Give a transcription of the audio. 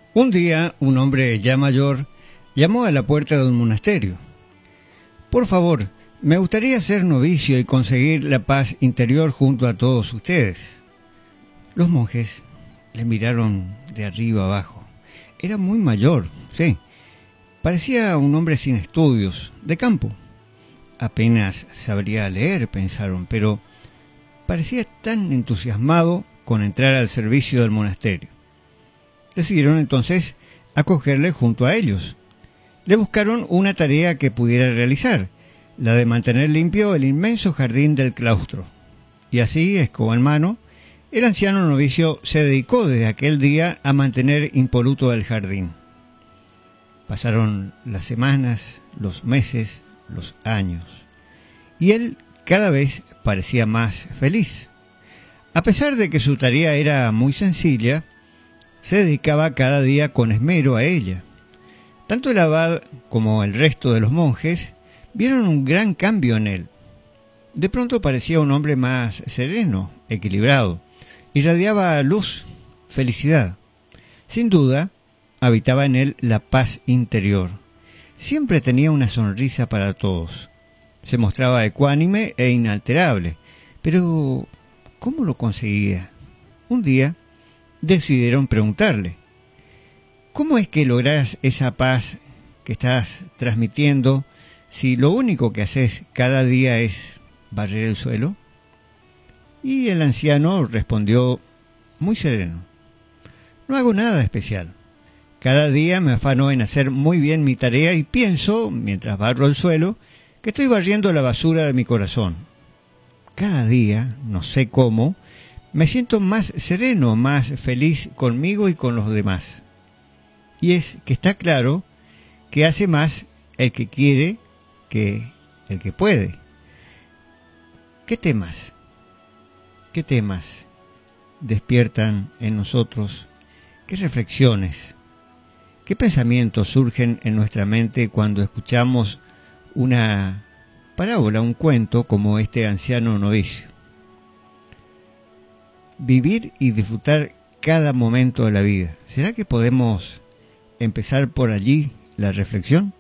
Un día, un hombre ya mayor llamó a la puerta de un monasterio. Por favor, me gustaría ser novicio y conseguir la paz interior junto a todos ustedes. Los monjes le miraron de arriba abajo. Era muy mayor, sí. Parecía un hombre sin estudios, de campo. Apenas sabría leer, pensaron, pero parecía tan entusiasmado con entrar al servicio del monasterio. Decidieron entonces acogerle junto a ellos. Le buscaron una tarea que pudiera realizar, la de mantener limpio el inmenso jardín del claustro. Y así, escoba en mano, el anciano novicio se dedicó desde aquel día a mantener impoluto el jardín. Pasaron las semanas, los meses, los años, y él cada vez parecía más feliz. A pesar de que su tarea era muy sencilla, se dedicaba cada día con esmero a ella. Tanto el abad como el resto de los monjes vieron un gran cambio en él. De pronto parecía un hombre más sereno, equilibrado, irradiaba luz, felicidad. Sin duda, habitaba en él la paz interior. Siempre tenía una sonrisa para todos. Se mostraba ecuánime e inalterable. Pero, ¿cómo lo conseguía? Un día decidieron preguntarle: ¿cómo es que lográs esa paz que estás transmitiendo si lo único que haces cada día es barrer el suelo? Y el anciano respondió muy sereno: no hago nada especial. Cada día me afano en hacer muy bien mi tarea y pienso, mientras barro el suelo, que estoy barriendo la basura de mi corazón. Cada día, no sé cómo, me siento más sereno, más feliz conmigo y con los demás. Y es que está claro que hace más el que quiere que el que puede. ¿Qué temas despiertan en nosotros? ¿Qué reflexiones? ¿Qué pensamientos surgen en nuestra mente cuando escuchamos una parábola, un cuento como este anciano novicio? Vivir y disfrutar cada momento de la vida. ¿Será que podemos empezar por allí la reflexión?